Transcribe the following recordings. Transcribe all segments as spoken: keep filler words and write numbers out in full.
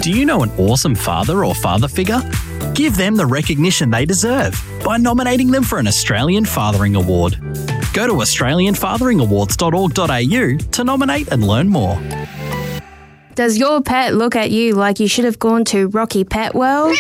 Do you know an awesome father or father figure? Give them the recognition they deserve by nominating them for an Australian Fathering Award. Go to australian fathering awards dot org dot a u to nominate and learn more. Does your pet look at you like you should have gone to Rocky Pet World?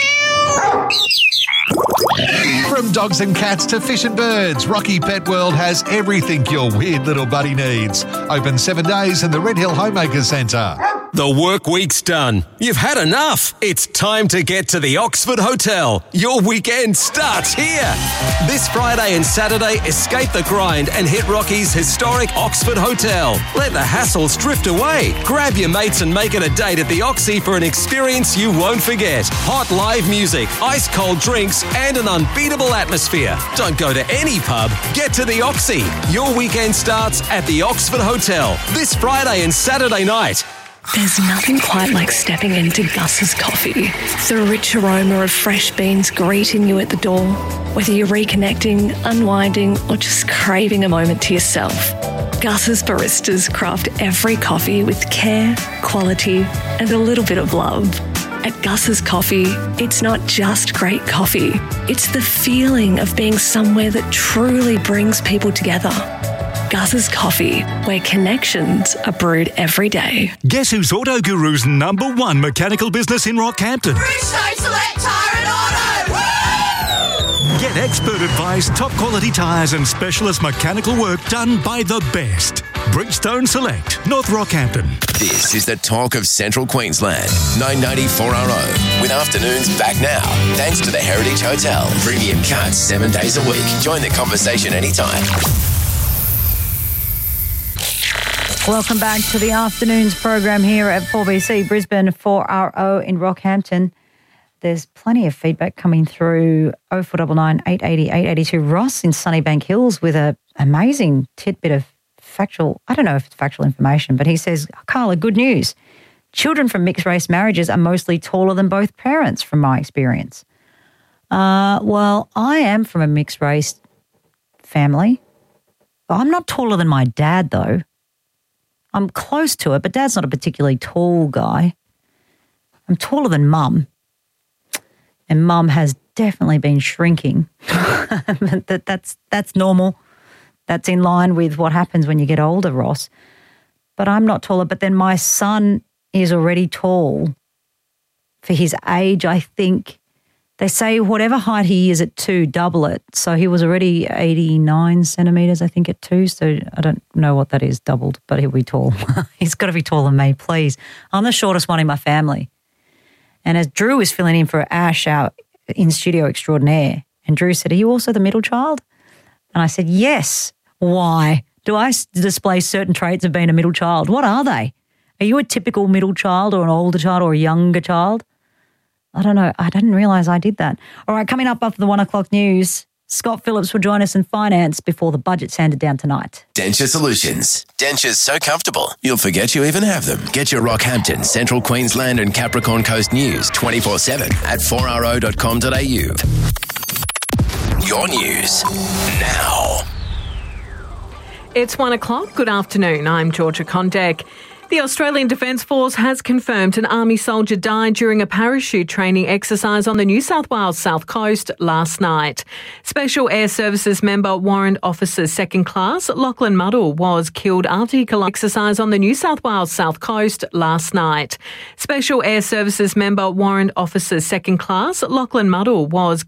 From dogs and cats to fish and birds, Rocky Pet World has everything your weird little buddy needs. Open seven days in the Red Hill Homemakers Centre. The work week's done. You've had enough. It's time to get to the Oxford Hotel. Your weekend starts here. This Friday and Saturday, escape the grind and hit Rocky's historic Oxford Hotel. Let the hassles drift away. Grab your mates and make it a date at the Oxy for an experience you won't forget. Hot live music, ice cold drinks, and an unbeatable atmosphere. Don't go to any pub. Get to the Oxy. Your weekend starts at the Oxford Hotel this Friday and Saturday night. There's nothing quite like stepping into Gus's Coffee. The rich aroma of fresh beans greeting you at the door. Whether you're reconnecting, unwinding, or just craving a moment to yourself, Gus's baristas craft every coffee with care, quality, and a little bit of love. At Gus's Coffee, it's not just great coffee. It's the feeling of being somewhere that truly brings people together. Gus's Coffee, where connections are brewed every day. Guess who's Auto Guru's number one mechanical business in Rockhampton? Bridgestone Select Tyre and Auto! Woo! Get expert advice, top quality tyres and specialist mechanical work done by the best. Bridgestone Select, North Rockhampton. This is the talk of Central Queensland. nine ninety four R O. With afternoons back now. Thanks to the Heritage Hotel. Premium cuts seven days a week. Join the conversation anytime. Welcome back to the afternoons program here at four B C Brisbane four R O in Rockhampton. There's plenty of feedback coming through oh four nine nine, eight eight oh, eight eight two. Ross in Sunnybank Hills with an amazing tidbit of factual, I don't know if it's factual information, but he says, Carla, good news. Children from mixed race marriages are mostly taller than both parents from my experience. Uh, well, I am from a mixed race family. I'm not taller than my dad though. I'm close to it, but Dad's not a particularly tall guy. I'm taller than Mum, and Mum has definitely been shrinking. that, that's that's normal. That's in line with what happens when you get older, Ross. But I'm not taller. But then my son is already tall for his age, I think. They say whatever height he is at two, double it. So he was already eighty-nine centimetres, I think, at two. So I don't know what that is, doubled, but he'll be tall. He's got to be taller than me, please. I'm the shortest one in my family. And as Drew was filling in for Ash, our in-studio extraordinaire, and Drew said, are you also the middle child? And I said, yes. Why? Do I display certain traits of being a middle child? What are they? Are you a typical middle child or an older child or a younger child? I don't know. I didn't realise I did that. All right, coming up after the one o'clock news, Scott Phillips will join us in finance before the budget's handed down tonight. Denture Solutions. Dentures so comfortable, you'll forget you even have them. Get your Rockhampton, Central Queensland and Capricorn Coast news twenty-four seven at four r o dot com dot a u. Your news now. It's one o'clock. Good afternoon. I'm Georgia Condek. The Australian Defence Force has confirmed an Army soldier died during a parachute training exercise on the New South Wales South Coast last night. Special Air Services member Warrant Officer Second Class Lachlan Muddle was killed after he collided exercise on the New South Wales South Coast last night. Special Air Services member Warrant Officer Second Class Lachlan Muddle was